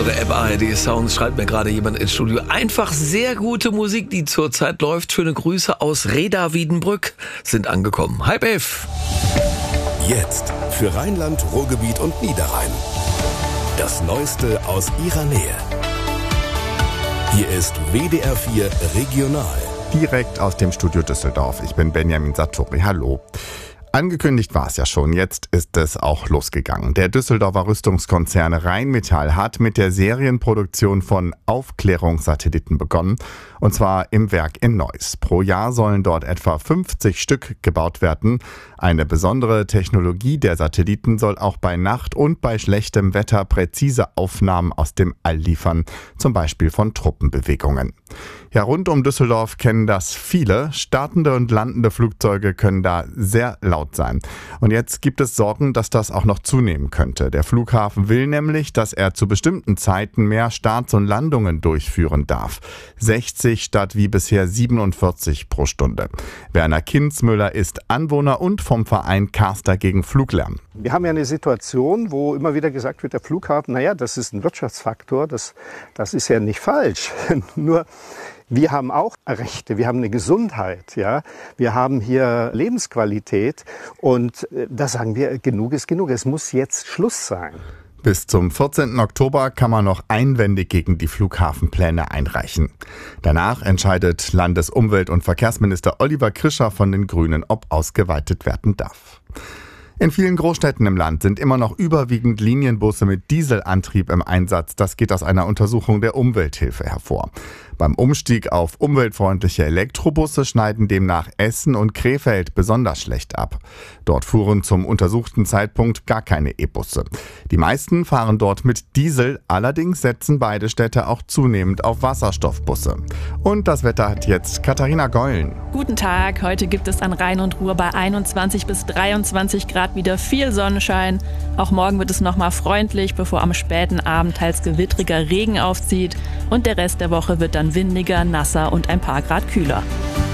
unsere App ARD Sounds schreibt mir gerade jemand ins Studio. Einfach sehr gute Musik, die zurzeit läuft. Schöne Grüße aus Reda-Wiedenbrück sind angekommen. 10:30. Jetzt für Rheinland, Ruhrgebiet und Niederrhein. Das Neueste aus ihrer Nähe. Hier ist WDR 4 Regional. Direkt aus dem Studio Düsseldorf. Ich bin Benjamin Satori. Hallo. Angekündigt war es ja schon, jetzt ist es auch losgegangen. Der Düsseldorfer Rüstungskonzern Rheinmetall hat mit der Serienproduktion von Aufklärungssatelliten begonnen, und zwar im Werk in Neuss. Pro Jahr sollen dort etwa 50 Stück gebaut werden. Eine besondere Technologie der Satelliten soll auch bei Nacht und bei schlechtem Wetter präzise Aufnahmen aus dem All liefern, zum Beispiel von Truppenbewegungen. Ja, rund um Düsseldorf kennen das viele. Startende und landende Flugzeuge können da sehr laut sein. Und jetzt gibt es Sorgen, dass das auch noch zunehmen könnte. Der Flughafen will nämlich, dass er zu bestimmten Zeiten mehr Starts und Landungen durchführen darf. 60 statt wie bisher 47 pro Stunde. Werner Kinzmüller ist Anwohner und vom Verein Carster gegen Fluglärm. Wir haben ja eine Situation, wo immer wieder gesagt wird, der Flughafen, das ist ein Wirtschaftsfaktor, das ist ja nicht falsch. Nur wir haben auch Rechte, wir haben eine Gesundheit, ja, wir haben hier Lebensqualität und da sagen wir, genug ist genug, es muss jetzt Schluss sein. Bis zum 14. Oktober kann man noch einwändig gegen die Flughafenpläne einreichen. Danach entscheidet Landesumwelt- und Verkehrsminister Oliver Krischer von den Grünen, ob ausgeweitet werden darf. In vielen Großstädten im Land sind immer noch überwiegend Linienbusse mit Dieselantrieb im Einsatz. Das geht aus einer Untersuchung der Umwelthilfe hervor. Beim Umstieg auf umweltfreundliche Elektrobusse schneiden demnach Essen und Krefeld besonders schlecht ab. Dort fuhren zum untersuchten Zeitpunkt gar keine E-Busse. Die meisten fahren dort mit Diesel, allerdings setzen beide Städte auch zunehmend auf Wasserstoffbusse. Und das Wetter hat jetzt Katharina Geulen. Guten Tag, heute gibt es an Rhein und Ruhr bei 21 bis 23 Grad wieder viel Sonnenschein. Auch morgen wird es nochmal freundlich, bevor am späten Abend teils gewittriger Regen aufzieht. Und der Rest der Woche wird dann windiger, nasser und ein paar Grad kühler.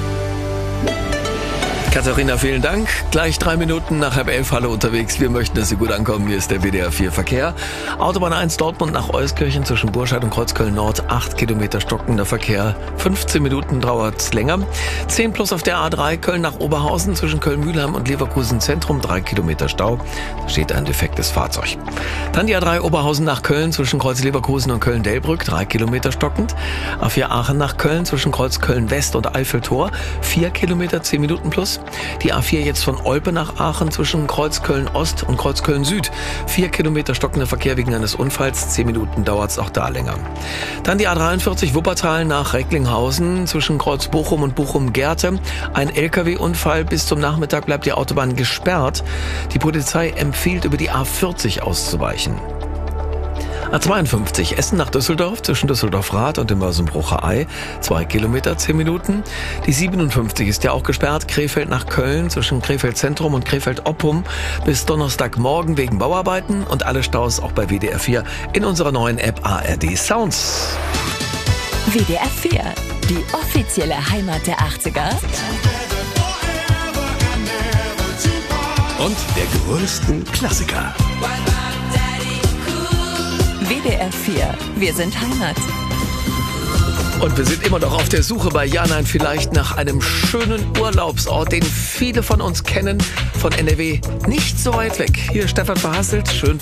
Katharina, vielen Dank. Gleich 3 Minuten nach 10:30 Halle unterwegs. Wir möchten, dass Sie gut ankommen. Hier ist der WDR 4 Verkehr. Autobahn 1 Dortmund nach Euskirchen zwischen Burscheid und Kreuzköln Nord. 8 Kilometer stockender Verkehr. 15 Minuten dauert länger. 10 plus auf der A3 Köln nach Oberhausen zwischen Köln-Mühlheim und Leverkusen Zentrum. 3 Kilometer Stau. Da steht ein defektes Fahrzeug. Dann die A3 Oberhausen nach Köln zwischen Kreuz Leverkusen und Köln-Delbrück. 3 Kilometer stockend. A4 Aachen nach Köln zwischen Kreuz Köln-West und Eiffeltor. 4 Kilometer, 10 Minuten plus. Die A4 jetzt von Olpe nach Aachen zwischen Kreuz Köln-Ost und Kreuz Köln-Süd. 4 Kilometer stockender Verkehr wegen eines Unfalls. 10 Minuten dauert es auch da länger. Dann die A43 Wuppertal nach Recklinghausen zwischen Kreuz Bochum und Bochum-Gerte. Ein LKW-Unfall. Bis zum Nachmittag bleibt die Autobahn gesperrt. Die Polizei empfiehlt, über die A40 auszuweichen. A52 Essen nach Düsseldorf zwischen Düsseldorf-Rath und dem Mörsenbrucher Ei. 2 Kilometer, 10 Minuten. Die 57 ist ja auch gesperrt. Krefeld nach Köln zwischen Krefeld Zentrum und Krefeld-Oppum bis Donnerstagmorgen wegen Bauarbeiten. Und alle Staus auch bei WDR 4 in unserer neuen App ARD Sounds. WDR 4, die offizielle Heimat der 80er. Und der größten Klassiker. WDR 4, wir sind Heimat. Und wir sind immer noch auf der Suche bei Ja, Nein, vielleicht nach einem schönen Urlaubsort, den viele von uns kennen, von NRW nicht so weit weg. Hier Stefan Verhasselt, schön